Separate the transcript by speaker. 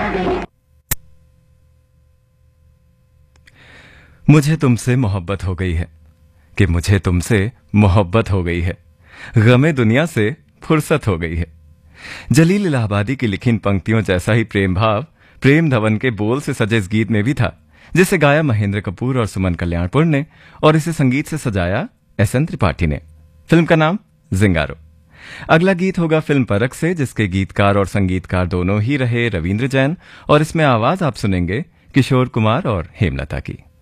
Speaker 1: मुझे तुमसे मोहब्बत हो गई है कि मुझे तुमसे मोहब्बत हो गई है, गमे दुनिया से फुर्सत हो गई है। जलील इलाहाबादी की लिखी इन पंक्तियों जैसा ही प्रेम भाव प्रेम धवन के बोल से सजे इस गीत में भी था, जिसे गाया महेंद्र कपूर और सुमन कल्याणपुर ने, और इसे संगीत से सजाया एस.एन. त्रिपाठी ने। फिल्म का नाम जिंगारो। अगला गीत होगा फिल्म परख से, जिसके गीतकार और संगीतकार दोनों ही रहे रविंद्र जैन, और इसमें आवाज आप सुनेंगे किशोर कुमार और हेमलता की।